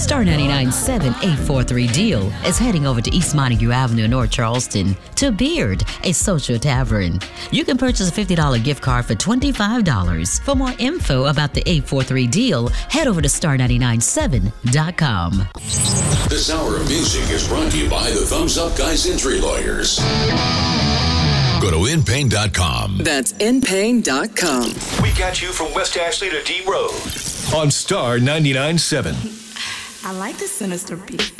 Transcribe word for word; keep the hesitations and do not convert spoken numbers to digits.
Star ninety-nine point seven eight four three Deal is heading over to East Montague Avenue in North Charleston to Beard, a social tavern. You can purchase a fifty dollars gift card for twenty-five dollars. For more info about the eight four three Deal, head over to star nine nine seven dot com. This hour of music is brought to you by the Thumbs Up Guys Injury Lawyers. Go to in pain dot com. That's in pain dot com. We got you from West Ashley to D Road on Star ninety-nine point seven. I like the sinister beat.